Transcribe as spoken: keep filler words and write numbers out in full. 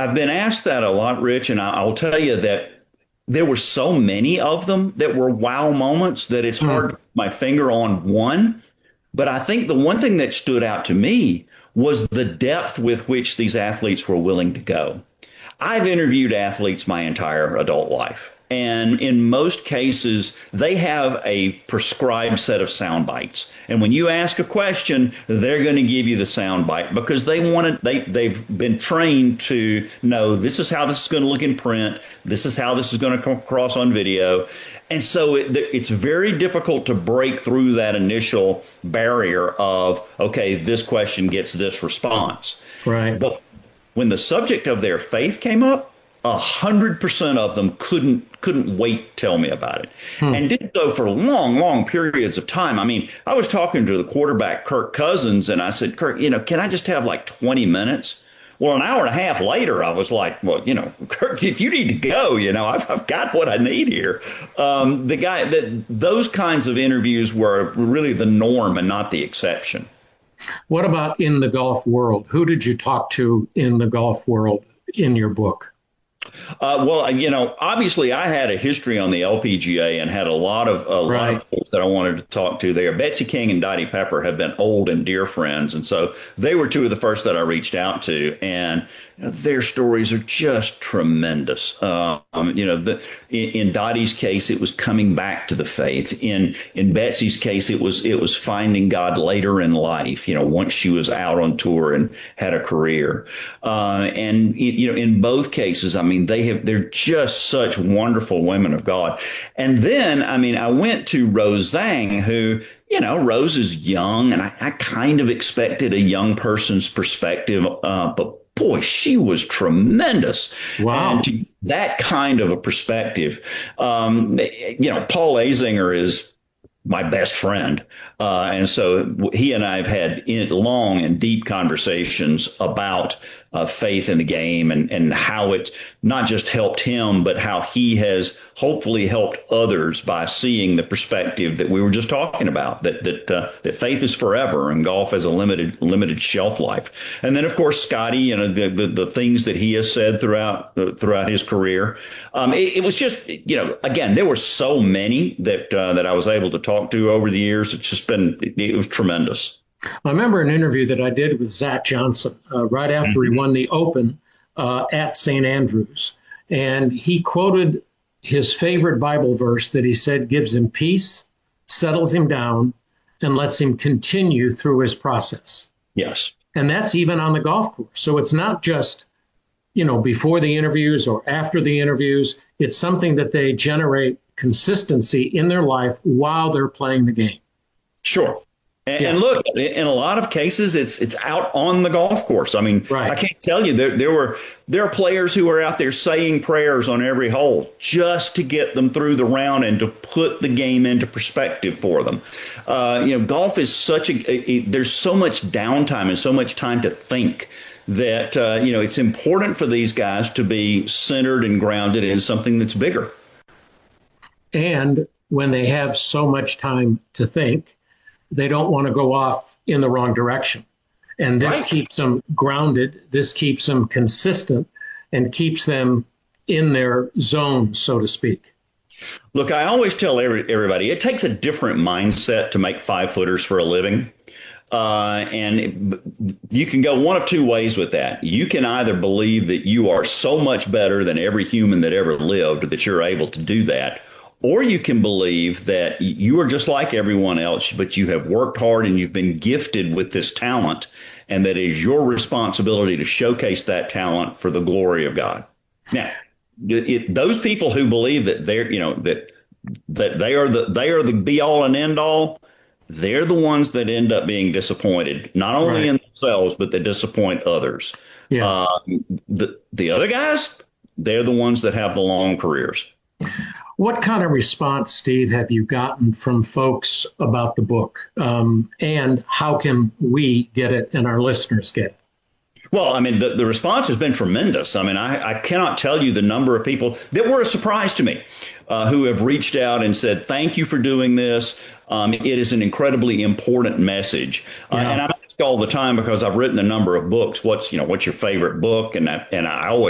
I've been asked that a lot, Rich, and I'll tell you that there were so many of them that were wow moments that it's Hmm. hard to put my finger on one. But I think the one thing that stood out to me was the depth with which these athletes were willing to go. I've interviewed athletes my entire adult life. And in most cases, they have a prescribed set of sound bites. And when you ask a question, they're going to give you the sound bite because they want to, they, they've been trained to know this is how this is going to look in print. This is how this is going to come across on video. And so it, it's very difficult to break through that initial barrier of, okay, this question gets this response. Right. But when the subject of their faith came up, a hundred percent of them couldn't couldn't wait to tell me about it, Hmm. and did so for long, long periods of time. I mean, I was talking to the quarterback, Kirk Cousins, and I said, Kirk, you know, can I just have like twenty minutes? Well, an hour and a half later, I was like, well, you know, Kirk, if you need to go, you know, I've, I've got what I need here. Um, the guy that those kinds of interviews were really the norm and not the exception. What about in the golf world? Who did you talk to in the golf world in your book? Uh, well, you know, obviously, I had a history on the L P G A and had a lot of a lot Right. of folks that I wanted to talk to there. Betsy King and Dottie Pepper have been old and dear friends, and so they were two of the first that I reached out to, and you know, their stories are just tremendous. Um, you know, the, in, in Dottie's case, it was coming back to the faith. In in Betsy's case, it was it was finding God later in life. You know, once she was out on tour and had a career, uh, and you know, in both cases, I mean. They have, they're just such wonderful women of God. And then, I mean, I went to Rose Zhang, who, you know, Rose is young, and I, I kind of expected a young person's perspective, uh, but boy, she was tremendous. And Wow. to that kind of a perspective, um, you know, Paul Azinger is my best friend. Uh, and so he and I have had long and deep conversations about uh, faith in the game and, and how it not just helped him, but how he has hopefully helped others by seeing the perspective that we were just talking about, that that uh, that faith is forever and golf has a limited limited shelf life. And then, of course, Scotty, you know, the, the, the things that he has said throughout uh, throughout his career. Um, it, it was just, you know, again, there were so many that uh, that I was able to talk to over the years. It's just been, it, it was tremendous. I remember an interview that I did with Zach Johnson uh, right after he won the Open uh, at Saint Andrews. And he quoted his favorite Bible verse that he said gives him peace, settles him down, and lets him continue through his process. Yes. And that's even on the golf course. So it's not just, you know, before the interviews or after the interviews. It's something that they generate consistency in their life while they're playing the game. Sure. And, Yeah. and look, in a lot of cases, it's it's out on the golf course. I mean, Right. I can't tell you there there were there are players who are out there saying prayers on every hole just to get them through the round and to put the game into perspective for them. Uh, you know, golf is such a, a, a there's so much downtime and so much time to think that uh, you know it's important for these guys to be centered and grounded in something that's bigger. And when they have so much time to think, they don't want to go off in the wrong direction. And this Right. keeps them grounded. This keeps them consistent and keeps them in their zone, so to speak. Look, I always tell every, everybody it takes a different mindset to make five footers for a living. Uh, and it, you can go one of two ways with that. You can either believe that you are so much better than every human that ever lived that you're able to do that. Or you can believe that you are just like everyone else, but you have worked hard and you've been gifted with this talent, and that it is your responsibility to showcase that talent for the glory of God. Now, it, those people who believe that they're, you know, that that they are the they are the be all and end all, they're the ones that end up being disappointed, not only Right. in themselves, but they disappoint others. Yeah. Uh, the the other guys, they're the ones that have the long careers. What kind of response, Steve, have you gotten from folks about the book? Um, and how can we get it and our listeners get it? Well, I mean, the, the response has been tremendous. I mean, I, I cannot tell you the number of people that were a surprise to me uh, who have reached out and said, thank you for doing this. Um, it is an incredibly important message. Uh, Yeah. and I ask all the time because I've written a number of books. What's, you know, what's your favorite book? And I, and I always